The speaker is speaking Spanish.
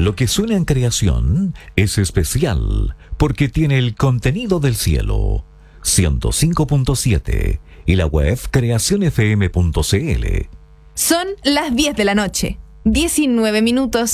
Lo que suena en creación es especial porque tiene el contenido del cielo. 105.7 y la web creacionfm.cl. Son las 10 de la noche, 19 minutos.